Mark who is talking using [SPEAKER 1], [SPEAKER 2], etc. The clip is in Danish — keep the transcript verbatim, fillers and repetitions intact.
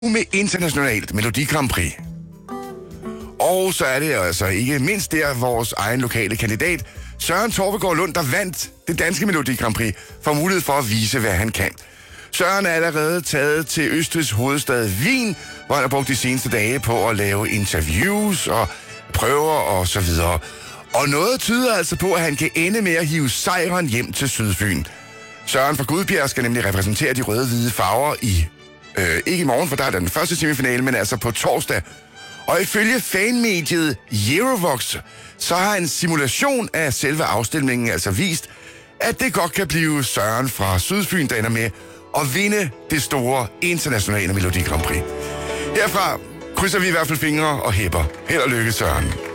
[SPEAKER 1] med internationalt Melodi Grand Prix. Og så er det altså ikke mindst der vores egen lokale kandidat, Søren Torpegaard Lund, der vandt det danske Melodi Grand Prix, får mulighed for at vise, hvad han kan. Søren er allerede taget til Østrigs hovedstad Wien, hvor han har brugt de seneste dage på at lave interviews og prøver og så videre. Og noget tyder altså på, at han kan ende med at hive sejren hjem til Sydfyn. Søren fra Gudbjerg skal nemlig repræsentere de røde-hvide farver i, øh, ikke i morgen, for der er den første semifinale, men altså på torsdag. Og ifølge fanmediet Eurovox, så har en simulation af selve afstemningen altså vist, at det godt kan blive Søren fra Sydfyn, der ender med at vinde det store internationale Melodi Grand Prix. Herfra krydser vi i hvert fald fingre og hæpper. Held og lykke, Søren.